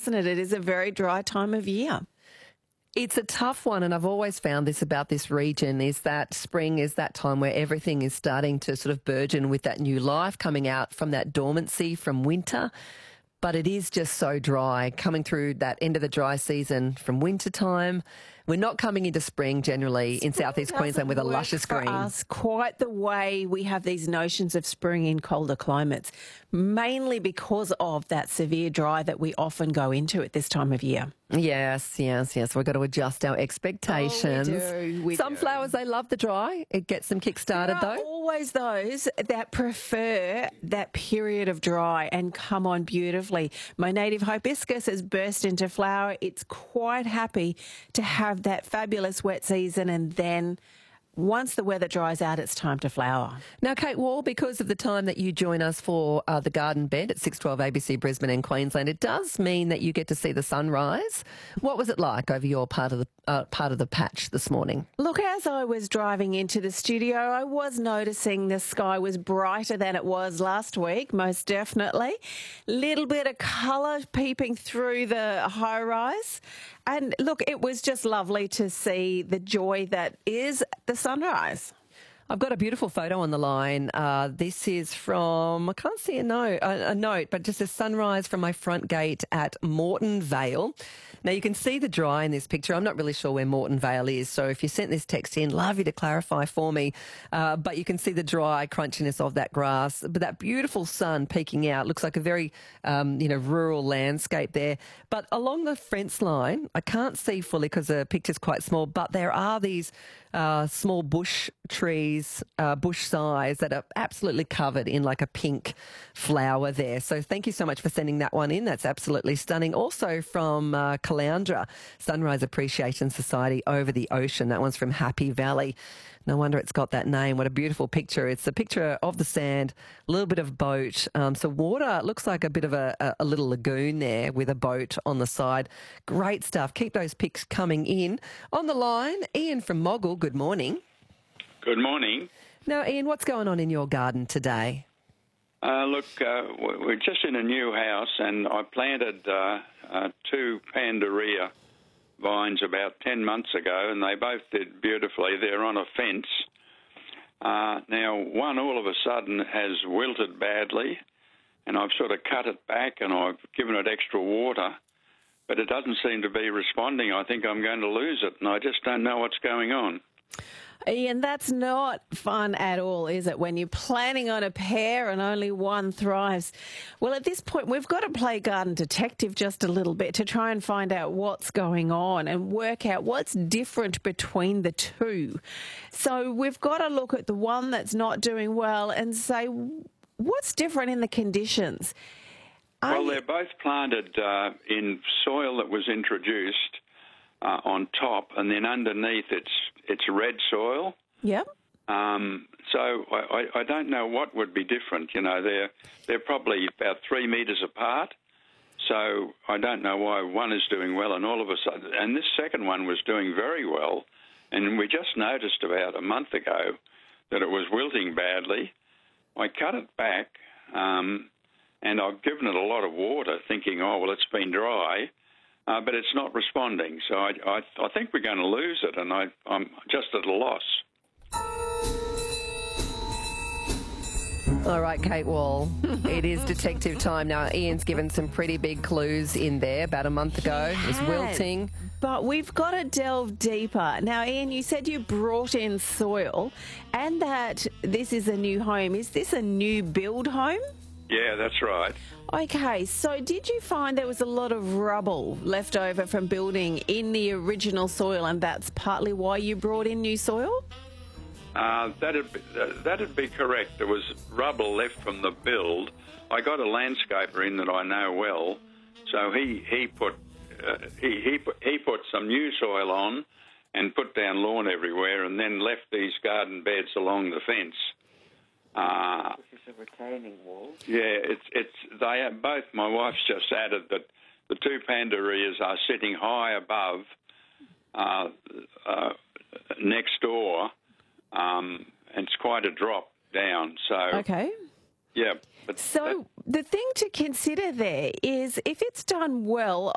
isn't it? It is a very dry time of year. It's a tough one, and I've always found this about this region, is that spring is that time where everything is starting to sort of burgeon with that new life coming out from that dormancy from winter. But it is just so dry, coming through that end of the dry season from winter time. We're not coming into spring generally in southeast Queensland with a luscious green. For us quite the way we have these notions of spring in colder climates, mainly because of that severe dry that we often go into at this time of year. Yes. We've got to adjust our expectations. We Some do. flowers, they love the dry. It gets them kick-started, There are though. always those that prefer that period of dry and come on beautifully. My native hibiscus has burst into flower. It's quite happy to have that fabulous wet season, and then once the weather dries out, it's time to flower. Now, Kate Wall, because of the time that you join us for the Garden Bed at 612 ABC Brisbane and Queensland, it does mean that you get to see the sunrise. What was it like over your part of the patch this morning? Look, as I was driving into the studio, I was noticing the sky was brighter than it was last week, most definitely. Little bit of colour peeping through the high rise. And look, it was just lovely to see the joy that is the sunrise. I've got a beautiful photo on the line. This is from, I can't see a note, but just a sunrise from my front gate at Moreton Vale. Now, you can see the dry in this picture. I'm not really sure where Moreton Vale is, so if you sent this text in, love you to clarify for me. But you can see the dry crunchiness of that grass. But that beautiful sun peeking out looks like a very, rural landscape there. But along the fence line, I can't see fully because the picture's quite small, but there are these small bush trees, bush size, that are absolutely covered in like a pink flower there. So thank you so much for sending that one in. That's absolutely stunning. Also from Caloundra, Sunrise Appreciation Society over the ocean. That one's from Happy Valley. No wonder it's got that name. What a beautiful picture. It's a picture of the sand, a little bit of boat. So water, looks like a bit of a little lagoon there with a boat on the side. Great stuff. Keep those pics coming in. On the line, Ian from Moggill. Good morning. Good morning. Now, Ian, what's going on in your garden today? We're just in a new house, and I planted 2 Pandaria vines about 10 months ago, and they both did beautifully. They're on a fence. Now, one all of a sudden has wilted badly, and I've sort of cut it back and I've given it extra water, but it doesn't seem to be responding. I think I'm going to lose it, and I just don't know what's going on. Ian, that's not fun at all, is it, when you're planning on a pair and only one thrives? Well, at this point, we've got to play garden detective just a little bit to try and find out what's going on and work out what's different between the two. So we've got to look at the one that's not doing well and say, what's different in the conditions? Well, they're both planted in soil that was introduced on top, and then underneath it's red soil. Yep. So I don't know what would be different. You know, they're probably about 3 metres apart. So I don't know why one is doing well and all of a sudden, and this second one was doing very well, and we just noticed about a month ago that it was wilting badly. I cut it back, and I've given it a lot of water, thinking, oh well, it's been dry. But it's not responding, so I think we're going to lose it, and I'm just at a loss. All right, Kate Wall, it is detective time now. Ian's given some pretty big clues in there about a month ago. It was wilting. But we've got to delve deeper. Now, Ian, you said you brought in soil and that this is a new home. Is this a new build home? Yeah, that's right. Okay, so did you find there was a lot of rubble left over from building in the original soil, and that's partly why you brought in new soil? That'd be correct. There was rubble left from the build. I got a landscaper in that I know well, so he put some new soil on and put down lawn everywhere, and then left these garden beds along the fence. This is a retaining wall. Yeah, they are both. My wife's just added that the 2 Pandarias are sitting high above next door, and it's quite a drop down. So okay. Yeah. So the thing to consider there is if it's done well